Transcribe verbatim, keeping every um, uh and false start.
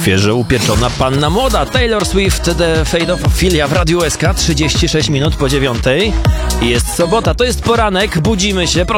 Świeżo upieczona panna młoda. Taylor Swift, The Fate of Ophelia w Radiu S K, trzydzieści sześć minut po dziewiątej. Jest sobota, to jest poranek, budzimy się.